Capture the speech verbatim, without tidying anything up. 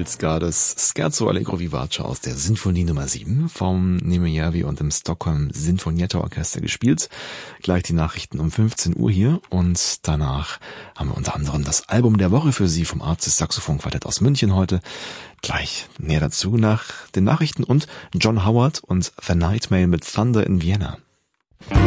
spielt's gerade das Scherzo Allegro Vivace aus der Sinfonie Nummer sieben vom Nemo Järvi und dem Stockholm Sinfonietta Orchester gespielt. Gleich die Nachrichten um fünfzehn Uhr hier und danach haben wir unter anderem das Album der Woche für Sie vom Arztes Saxophon Quartett aus München heute. Gleich näher dazu nach den Nachrichten und John Howard und The Night Mail mit Thunder in Vienna.